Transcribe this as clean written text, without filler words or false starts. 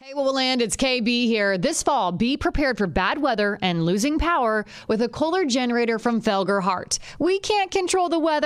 Hey, what will land? It's KB here. This fall, be prepared for bad weather and losing power with a Kohler generator from Felger Hart. We can't control the weather.